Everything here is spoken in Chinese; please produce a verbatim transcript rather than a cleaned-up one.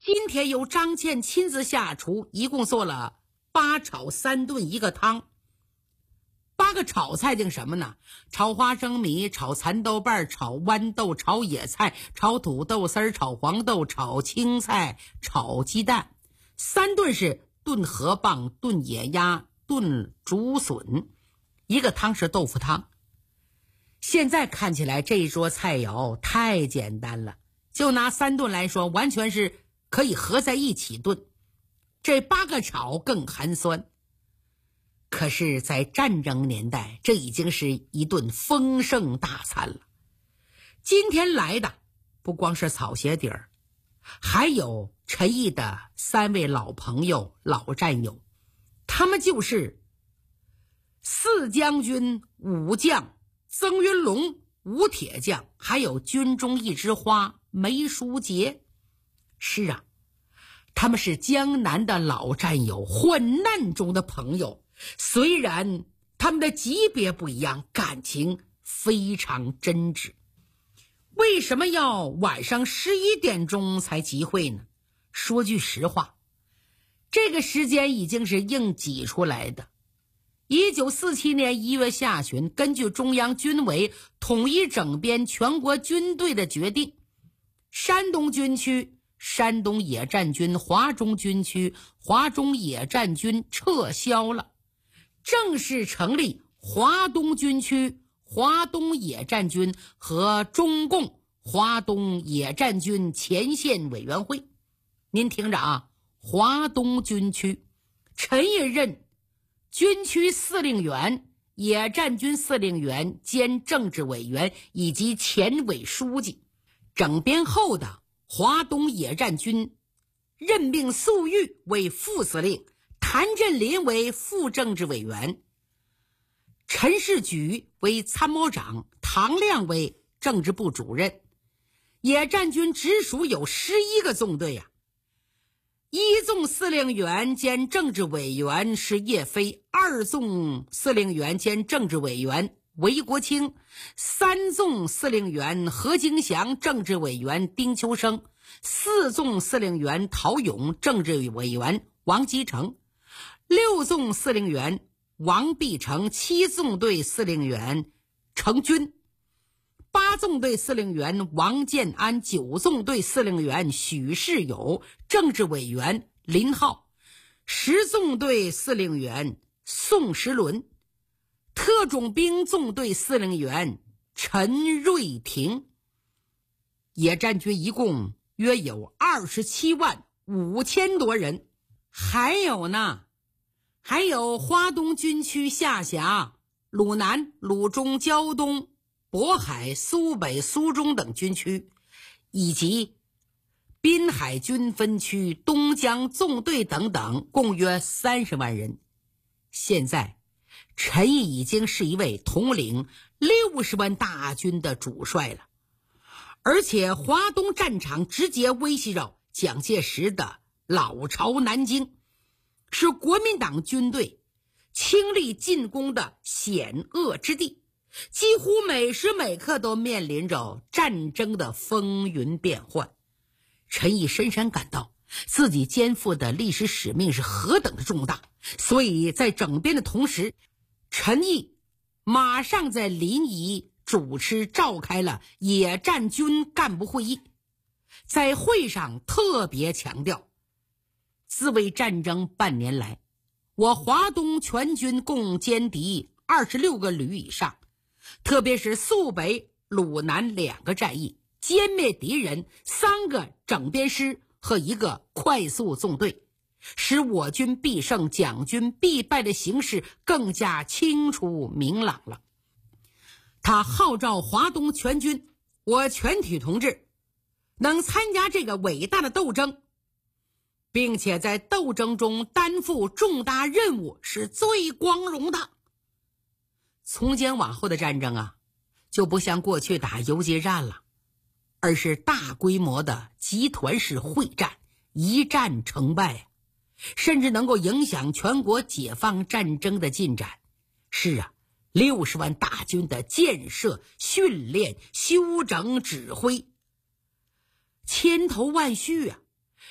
今天由张倩亲自下厨，一共做了八炒三炖一个汤。八个炒菜定什么呢？炒花生米，炒蚕豆瓣，炒豌豆，炒野菜，炒土豆丝儿，炒黄豆，炒青菜，炒鸡蛋。三炖是炖河蚌，炖野鸭，炖竹笋。一个汤是豆腐汤。现在看起来这一桌菜肴太简单了，就拿三炖来说，完全是可以合在一起炖。这八个炒更寒酸。可是在战争年代，这已经是一顿丰盛大餐了。今天来的不光是草鞋底儿，还有陈毅的三位老朋友、老战友，他们就是四将军、武将曾云龙、吴铁匠，还有军中一枝花梅书杰。是啊，他们是江南的老战友，患难中的朋友。虽然他们的级别不一样，感情非常真挚。为什么要晚上十一点钟才集会呢？说句实话，这个时间已经是硬挤出来的。一九四七年一月下旬，根据中央军委统一整编全国军队的决定，山东军区山东野战军、华中军区华中野战军撤销了，正式成立华东军区华东野战军和中共华东野战军前线委员会。您听着啊，华东军区，陈毅任军区司令员、野战军司令员兼政治委员以及前委书记。整编后的华东野战军任命粟裕为副司令，谭震林为副政治委员，陈士举为参谋长，唐亮为政治部主任。野战军直属有十一个纵队呀、啊。一纵司令员兼政治委员是叶飞，二纵司令员兼政治委员韦国清，三纵司令员何经祥，政治委员丁秋生，四纵司令员陶勇，政治委员王基成，六纵司令员王必成，七纵队司令员程军，八纵队司令员王建安，九纵队司令员许世友，政治委员林浩，十纵队司令员宋时轮，特种兵纵队司令员陈瑞廷。野战军一共约有二十七万五千多人。还有呢，还有华东军区下辖鲁南、鲁中、胶东、渤海、苏北、苏中等军区，以及滨海军分区、东江纵队等等，共约三十万人。现在陈毅已经是一位统领六十万大军的主帅了，而且华东战场直接威胁着蒋介石的老巢南京，是国民党军队倾力进攻的险恶之地，几乎每时每刻都面临着战争的风云变幻。陈毅深深感到自己肩负的历史使命是何等的重大，所以在整编的同时，陈毅马上在临沂主持召开了野战军干部会议。在会上特别强调，自卫战争半年来，我华东全军共歼敌二十六个旅以上，特别是肃北、鲁南两个战役，歼灭敌人三个整编师和一个快速纵队，使我军必胜、蒋军必败的形势更加清楚明朗了。他号召华东全军，我全体同志能参加这个伟大的斗争，并且在斗争中担负重大任务，是最光荣的。从今往后的战争啊，就不像过去打游击战了，而是大规模的集团式会战，一战成败，甚至能够影响全国解放战争的进展。是啊，六十万大军的建设、训练、修整、指挥，千头万绪啊！